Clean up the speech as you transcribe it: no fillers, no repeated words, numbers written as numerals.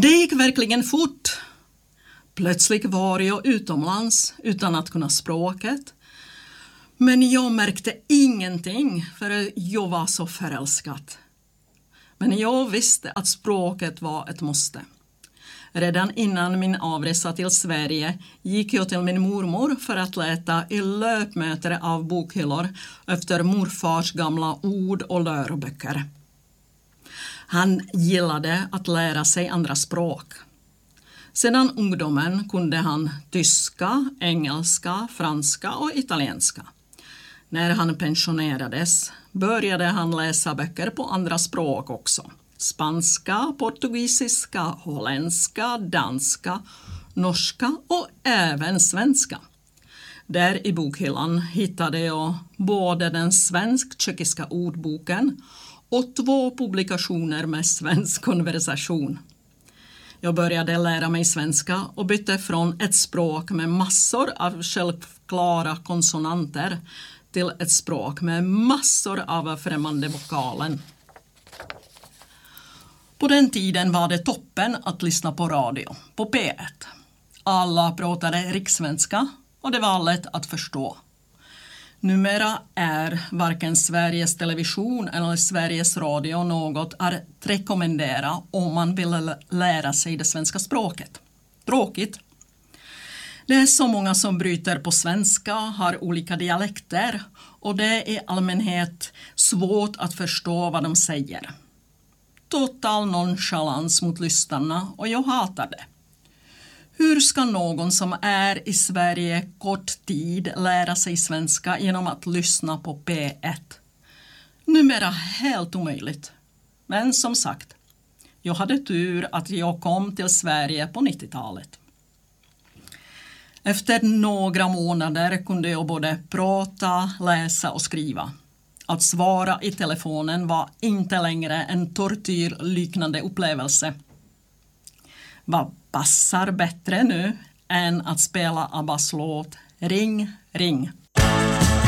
Det gick verkligen fort. Plötsligt var jag utomlands utan att kunna språket. Men jag märkte ingenting för jag var så förälskad. Men jag visste att språket var ett måste. Redan innan min avresa till Sverige gick jag till min mormor för att leta i löpmeter av bokhyllor efter morfars gamla ord- och läroböcker. Han gillade att lära sig andra språk. Sedan ungdomen kunde han tyska, engelska, franska och italienska. När han pensionerades började han läsa böcker på andra språk också. Spanska, portugisiska, holländska, danska, norska och även svenska. Där i bokhyllan hittade jag både den svensk-tjeckiska ordboken och 2 publikationer med svensk konversation. Jag började lära mig svenska och bytte från ett språk med massor av självklara konsonanter till ett språk med massor av främmande vokalen. På den tiden var det toppen att lyssna på radio, på P1. Alla pratade rikssvenska och det var lätt att förstå. Numera är varken Sveriges Television eller Sveriges Radio något att rekommendera om man vill lära sig det svenska språket. Tråkigt. Det är så många som bryter på svenska, har olika dialekter och det är i allmänhet svårt att förstå vad de säger. Total nonchalans mot lyssnarna och jag hatar det. Hur ska någon som är i Sverige kort tid lära sig svenska genom att lyssna på P1? Numera helt omöjligt. Men som sagt, jag hade tur att jag kom till Sverige på 90-talet. Efter några månader kunde jag både prata, läsa och skriva. Att svara i telefonen var inte längre en tortyrliknande upplevelse. Vad passar bättre nu än att spela Abbas låt Ring, ring?